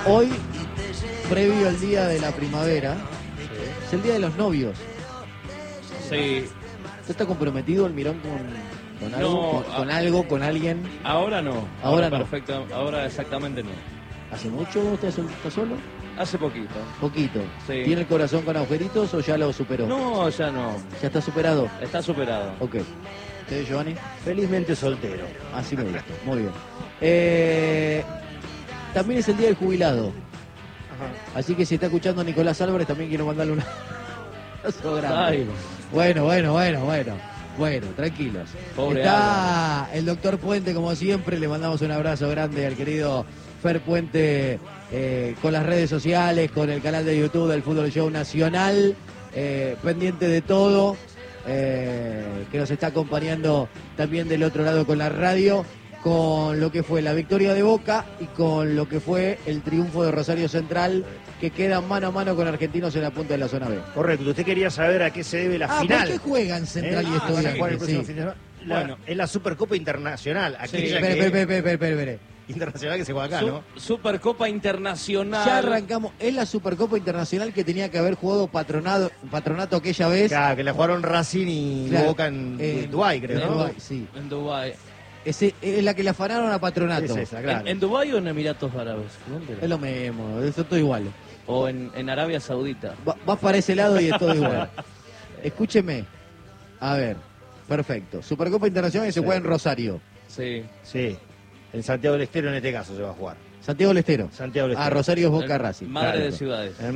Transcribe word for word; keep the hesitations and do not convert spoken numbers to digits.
Hoy, previo al día de la primavera, sí. es el día de los novios. Sí. ¿Usted está comprometido, Almirón, con, con algo? No, ¿Con, con a... algo, con alguien? Ahora no. Ahora, ahora no. Perfecto. Ahora exactamente no. ¿Hace mucho usted está solo? Hace poquito. Poquito. Sí. ¿Tiene el corazón con agujeritos o ya lo superó? No, ya no. ¿Ya está superado? Está superado. Ok. ¿Usted, Giovanni? Felizmente soltero. Así me gusta. Muy bien. Eh, también es el día del jubilado. Ajá. Así que si está escuchando a Nicolás Álvarez, también quiero mandarle un abrazo grande. Ay. Bueno, bueno, bueno, bueno. Bueno, tranquilos. Pobre está Álvaro. El doctor Puente, como siempre, le mandamos un abrazo grande al querido Fer Puente, eh, con las redes sociales, con el canal de YouTube del Fútbol Show Nacional, eh, pendiente de todo, eh, que nos está acompañando también del otro lado con la radio, con lo que fue la victoria de Boca y con lo que fue el triunfo de Rosario Central, que queda mano a mano con Argentinos en la punta de la zona B. Correcto, usted quería saber a qué se debe la ah, final. ¿Por qué juegan Central ¿Eh? y Estudiantes? Ah, el próximo sí. fin de semana. La, bueno, es la Supercopa Internacional. Sí, espere, espere, espere, espere, espere. Internacional que se juega acá, Su, ¿no? Supercopa Internacional. Ya arrancamos. Es la Supercopa Internacional que tenía que haber jugado Patronato, Patronato aquella vez. Claro, que la jugaron Racing y claro, Boca en, en Dubái, creo, en ¿no? Dubái, sí. En Dubái. Es, es la que le afanaron a Patronato. Es esa, claro. ¿En, ¿En Dubái o en Emiratos Árabes? ¿Dónde? Es lo mismo, es todo igual. O en, en Arabia Saudita. Va, vas para ese lado y es todo igual. Escúcheme. A ver, perfecto. Supercopa Internacional que se sí. juega en Rosario. Sí. Sí. En Santiago del Estero en este caso se va a jugar. Santiago del Estero. Santiago del Estero. Ah, Rosario es Boca Racing. Madre claro. de ciudades.